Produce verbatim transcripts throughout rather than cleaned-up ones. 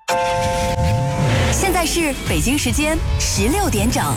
现在是北京时间十六点整。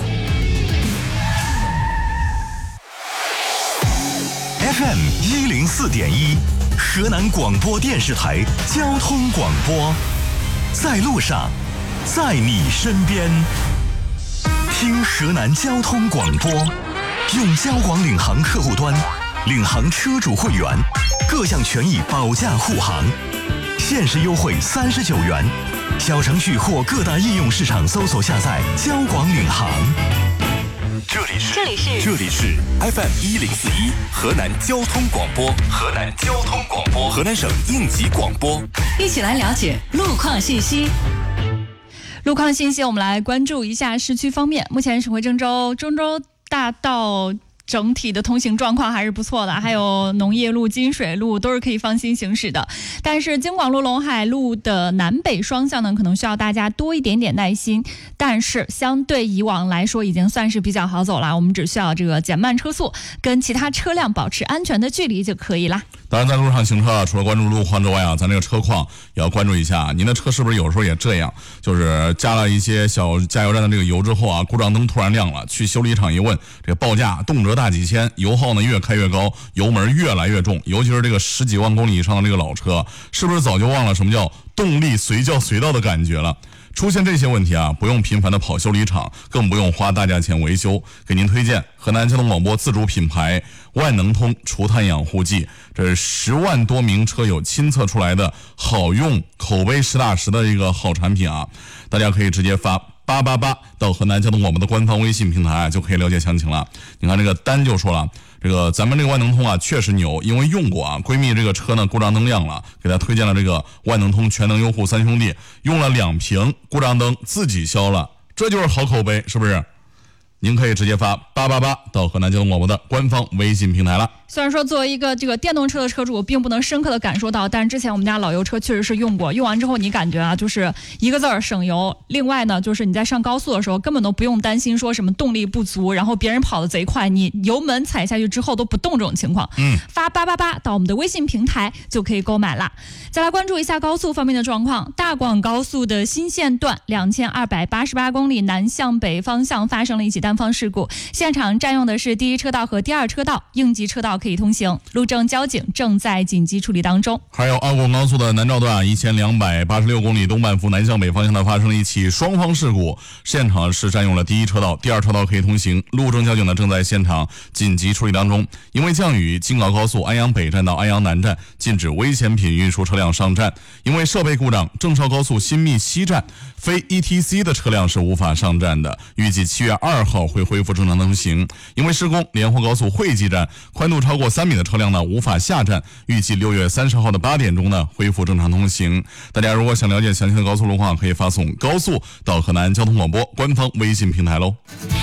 F M 一零四点一，河南广播电视台交通广播，在路上，在你身边。听河南交通广播，用交广领航客户端，领航车主会员，各项权益保驾护航，限时优惠三十九元。小程序或各大应用市场搜索下载交广领航。这里是这里是这里是 F M 一零四一河南交通广播，河南交通广播，河南省应急广播。 一起来了解路况信息。路况信息，我们来关注一下市区方面。目前省会郑州郑州大道整体的通行状况还是不错的，还有农业路、金水路都是可以放心行驶的。但是京广路、陇海路的南北双向呢，可能需要大家多一点点耐心。但是相对以往来说，已经算是比较好走了。我们只需要这个减慢车速，跟其他车辆保持安全的距离就可以啦。 当然，在路上行车，除了关注路况之外啊，咱这个车况也要关注一下。您的车是不是有时候也这样？就是加了一些小加油站的这个油之后啊，故障灯突然亮了，去修理厂一问，这个报价动辄大几千，油耗呢越开越高，油门越来越重。尤其是这个十几万公里以上的这个老车，是不是早就忘了什么叫动力随叫随到的感觉了？出现这些问题啊，不用频繁的跑修理厂，更不用花大价钱维修。给您推荐河南交通广播自主品牌万能通除碳养护剂，这是十万多名车友亲测出来的好用、口碑实打实的一个好产品啊！大家可以直接发八八八到河南交通广播的官方微信平台，就可以了解详情了。你看这个单就说了，这个咱们这个万能通啊确实牛，因为用过啊，闺蜜这个车呢故障灯亮了，给她推荐了这个万能通全能优护三兄弟，用了两瓶故障灯自己消了，这就是好口碑，是不是？您可以直接发八八八到河南交通广播的官方微信平台了。 虽然说作为一个这个电动车的车主，我并不能深刻的感受到，但是之前我们家老油车确实是用过，用完之后你感觉啊，就是一个字儿省油。另外呢，就是你在上高速的时候，根本都不用担心说什么动力不足，然后别人跑得贼快，你油门踩下去之后都不动这种情况。 嗯， 发八八八到我们的微信平台就可以购买了。再来关注一下高速方面的状况，大广高速的新线段两千二百八十八公里南向北方向发生了一起单方事故，现场占用的是第一车道和第二车道，应急车道可以通行，路政交警正在紧急处理当中。 还有二广高速的南诏段一千两百八十六公里东半幅南向北方向呢发生了一起双方事故，现场是占用了第一车道，第二车道可以通行，路政交警呢正在现场紧急处理当中。因为降雨，京广高速安阳北站到安阳南站禁止危险品运输车辆上站，因为设备故障，郑绍高速新密西站非 E T C 的车辆是无法上站的，预计七月二号会恢复正常通行。因为施工，莲湖高速惠济站宽度超过三米的车辆呢无法下站，预计六月三十号的八点钟呢恢复正常通行。大家如果想了解详细的高速路况，可以发送高速到河南交通广播官方微信平台喽。